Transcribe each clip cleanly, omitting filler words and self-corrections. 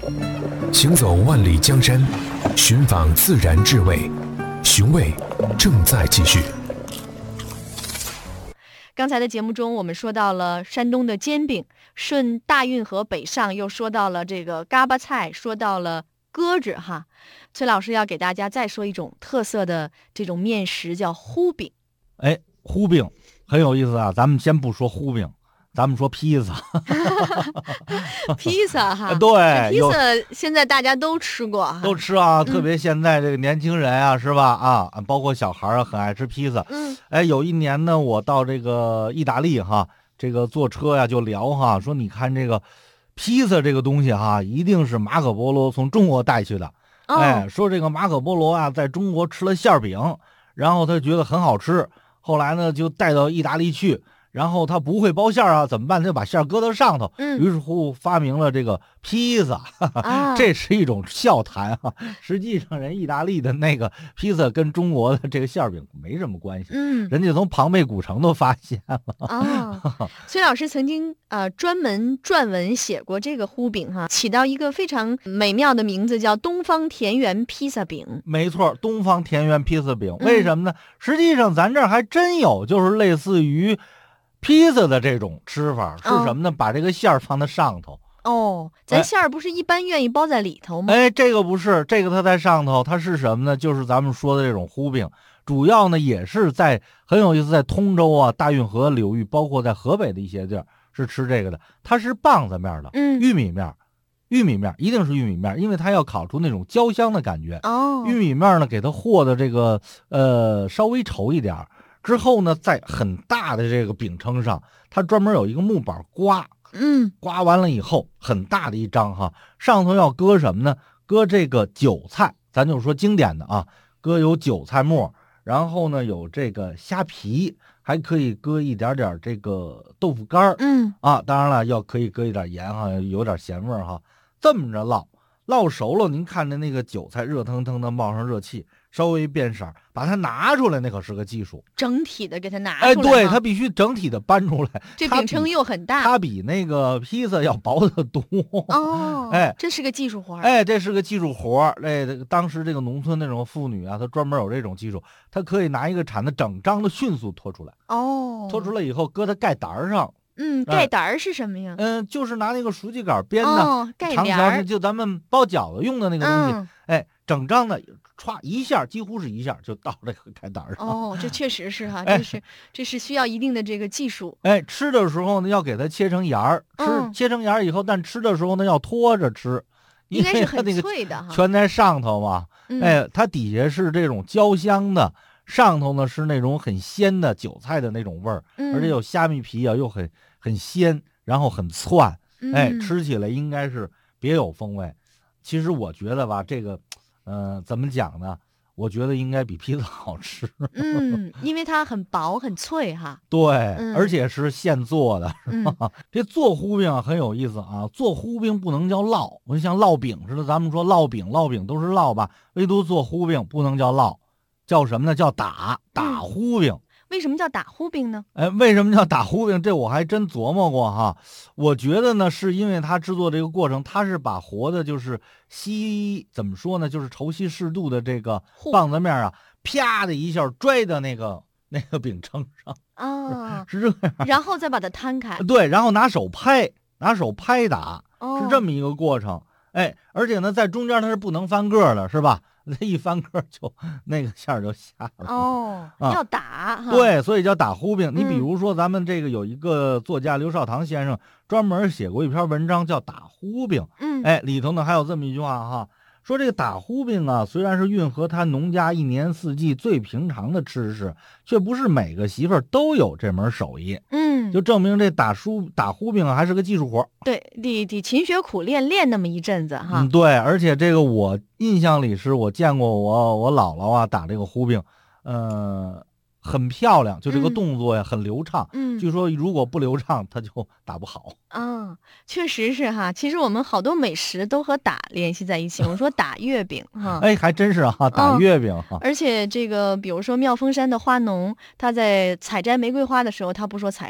行走万里江山，寻访自然智慧，寻味正在继续。 刚才的节目中，我们说到了山东的煎饼，顺大运河北上，又说到了这个嘎巴菜，说到了鸽子哈。崔老师要给大家再说一种特色的这种面食，叫糊饼。 糊饼很有意思啊，咱们先不说糊饼，咱们说披萨。 披萨哈， 对， 披萨现在大家都吃过， 都吃啊，特别现在这个年轻人啊，是吧？啊，包括小孩啊，很爱吃披萨。有一年呢，我到这个意大利哈，这个坐车呀就聊哈，说你看这个披萨这个东西哈，一定是马可波罗从中国带去的。说这个马可波罗啊，在中国吃了馅饼，然后他觉得很好吃，后来呢就带到意大利去。然后他不会包馅啊，怎么办？就把馅搁到上头。于是乎发明了这个披萨，这是一种笑谈啊。实际上，人意大利的那个披萨跟中国的这个馅饼没什么关系。人家从庞贝古城都发现了。 崔老师曾经专门撰文写过这个糊饼哈，起到一个非常美妙的名字，叫东方田园披萨饼。 没错，东方田园披萨饼。为什么呢？实际上咱这儿还真有，就是类似于披萨的这种吃法，是什么呢？把这个馅儿放在上头。 咱馅儿不是一般愿意包在里头吗？ 这个不是，这个它在上头，它是什么呢？就是咱们说的这种糊饼，主要呢也是在很有意思，在通州啊、大运河流域，包括在河北的一些地儿是吃这个的。它是棒子面的，玉米面一定是玉米面，因为它要烤出那种焦香的感觉。玉米面呢，给它和的这个稍微稠一点。之后呢，在很大的这个饼铛上，它专门有一个木板刮，刮完了以后很大的一张哈，上头要搁什么呢？搁这个韭菜，咱就说经典的啊，搁有韭菜末，然后呢有这个虾皮，还可以搁一点点这个豆腐干当然了，可以搁一点盐哈，有点咸味哈，这么着烙熟了，您看着那个韭菜热腾腾的冒上热气，稍微变色，把它拿出来，那可是个技术。 整体的给它拿出来。 对，它必须整体的搬出来。 这饼铛又很大， 它比那个披萨要薄得多。 这是个技术活。 这是个技术活。当时这个农村那种妇女啊，她专门有这种技术，她可以拿一个铲子整张的迅速拖出来。拖出来以后搁在盖瓤上。 盖瓤是什么呀？ 就是拿那个熟鸡杆编的，长条就咱们包饺子用的那个东西。整张的歘一下，几乎是一下就到这个盖瓤上。 这确实是哈，这是需要一定的这个技术。 吃的时候呢，要给它切成芽儿，切成芽儿以后，但吃的时候呢要拖着吃， 应该是很脆的哈， 全在上头嘛。它底下是这种焦香的，上头呢是那种很鲜的韭菜的那种味儿，而且有虾米皮啊，又很鲜，然后很窜，吃起来应该是别有风味。其实我觉得吧，这个，怎么讲呢？我觉得应该比披萨好吃。 因为它很薄很脆哈。 对，而且是现做的，是吧？这做糊饼很有意思啊。做糊饼不能叫烙，就像烙饼似的。咱们说烙饼都是烙吧，唯独做糊饼不能叫烙，叫什么呢？叫打糊饼。 为什么叫打糊饼呢？ 为什么叫打糊饼？这我还真琢磨过哈。我觉得呢，是因为它制作这个过程，它是把活的，就是怎么说呢，就是稠稀适度的这个棒子面啊，啪的一下拽到那个饼铛上是这样， 然后再把它摊开。 对，然后拿手拍打，是这么一个过程。而且呢，在中间它是不能翻个的，是吧？一翻个就那个馅儿就下了。 要打。 对，所以叫打糊饼。你比如说，咱们这个有一个作家刘少棠先生专门写过一篇文章叫《打糊饼》。里头呢还有这么一句话哈，说这个打糊饼啊，虽然是运河滩农家一年四季最平常的吃食，却不是每个媳妇儿都有这门手艺。就证明这打糊饼还是个技术活。 对，得勤学苦练那么一阵子哈。 对，而且这个我印象里是我见过我姥姥啊打这个糊饼，很漂亮，就这个动作呀很流畅。据说如果不流畅，它就打不好。 确实是哈。其实我们好多美食都和打联系在一起。我说打月饼哈， 还真是哈，打月饼哈。 而且这个，比如说妙峰山的花农，他在采摘玫瑰花的时候，他不说采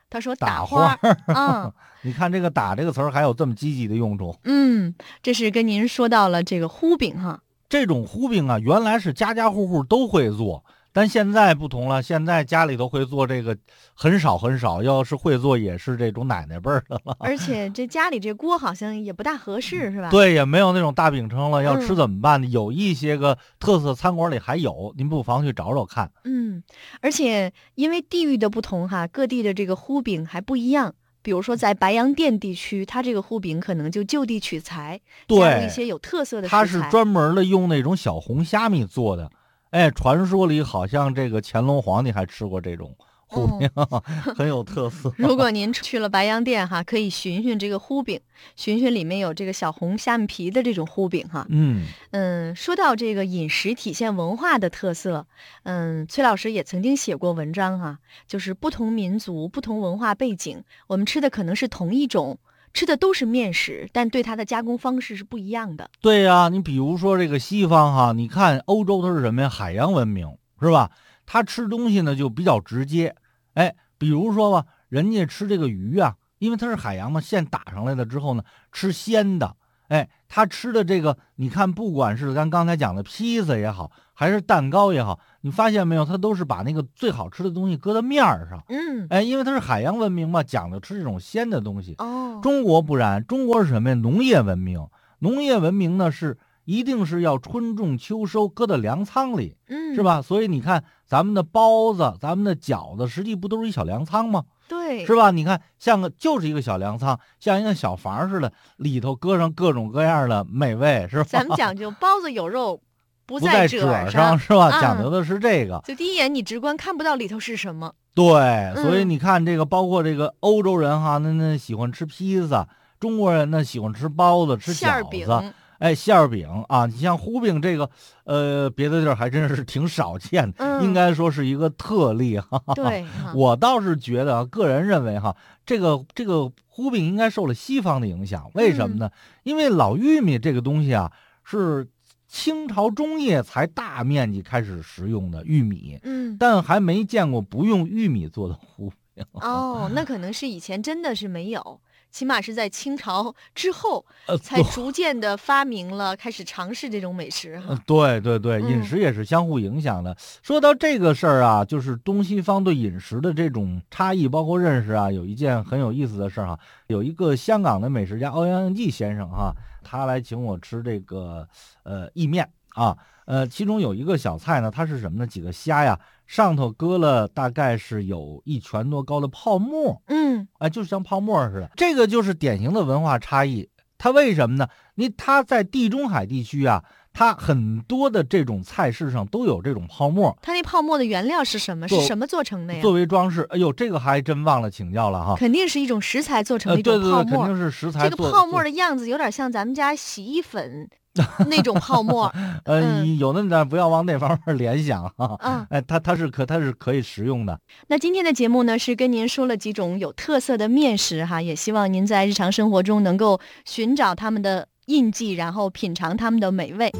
他说打花儿。 你看这个打这个词儿还有这么积极的用处。 这是跟您说到了这个糊饼哈。 这种糊饼啊，原来是家家户户都会做，但现在不同了，现在家里头会做这个很少很少，要是会做也是这种奶奶辈儿的了。 而且这家里这锅好像也不大合适，是吧？ 对，也没有那种大饼铛了，要吃怎么办呢？有一些个特色餐馆里还有，您不妨去找找看。 而且因为地域的不同哈，各地的这个糊饼还不一样。比如说在白洋淀地区，它这个糊饼可能就就地取材，加入一些有特色的食材。 它是专门的用那种小红虾米做的。传说里好像这个乾隆皇帝还吃过这种糊饼，很有特色。 如果您去了白洋淀哈，可以寻寻这个糊饼，寻寻里面有这个小红虾米皮的这种糊饼哈。说到这个饮食体现文化的特色，崔老师也曾经写过文章哈，就是不同民族、不同文化背景，我们吃的可能是同一种。吃的都是面食，但对它的加工方式是不一样的。 对呀，你比如说这个西方哈，你看欧洲它是什么呀？海洋文明是吧？他吃东西呢就比较直接。比如说吧，人家吃这个鱼啊，因为它是海洋嘛，现打上来了之后呢，吃鲜的。他吃的这个，你看，不管是咱刚才讲的披萨也好，还是蛋糕也好，你发现没有，他都是把那个最好吃的东西搁在面上。因为它是海洋文明嘛，讲究吃这种鲜的东西。中国不然，中国是什么呀？农业文明。农业文明呢是一定是要春种秋收，搁在粮仓里，是吧？所以你看咱们的包子、咱们的饺子，实际不都是一小粮仓吗？ 对， 是吧？你看，就是一个小粮仓，像一个小房似的，里头搁上各种各样的美味，是吧？ 咱们讲究包子有肉，不在褶上，是吧？讲究的是这个。 就第一眼你直观看不到里头是什么。 对，所以你看这个，包括这个欧洲人哈，那喜欢吃披萨，中国人呢喜欢吃包子、吃饺子。馅儿饼啊，你像糊饼这个，别的地儿还真是挺少见的，应该说是一个特例哈。 对， 我倒是觉得，个人认为哈，这个糊饼应该受了西方的影响，为什么呢？因为老玉米这个东西啊，是清朝中叶才大面积开始食用的玉米，但还没见过不用玉米做的糊饼。 那可能是以前真的是没有。起码是在清朝之后才逐渐的发明了，开始尝试这种美食哈。 对，饮食也是相互影响的。说到这个事儿啊，就是东西方对饮食的这种差异，包括认识啊，有一件很有意思的事儿哈。有一个香港的美食家欧阳应霁先生哈，他来请我吃这个意面啊。其中有一个小菜呢，它是什么呢？几个虾呀，上头搁了大概是有1拳多高的泡沫，就是像泡沫似的。这个就是典型的文化差异。它为什么呢？它在地中海地区啊，它很多的这种菜式上都有这种泡沫。 它那泡沫的原料是什么？是什么做成的呀？ 作为装饰。哎呦，这个还真忘了请教了哈。 肯定是一种食材做成的一种泡沫。 对，肯定是食材。 这个泡沫的样子有点像咱们家洗衣粉那种泡沫。 有那点不要往那方面联想哈。它是可以食用的。 那今天的节目呢，是跟您说了几种有特色的面食哈，也希望您在日常生活中能够寻找他们的印记，然后品尝他们的美味。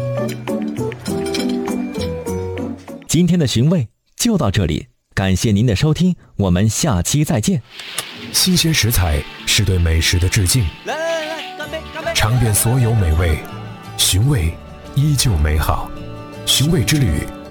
今天的寻味就到这里，感谢您的收听，我们下期再见。 新鲜食材是对美食的致敬，来，尝遍所有美味，寻味依旧美好。寻味之旅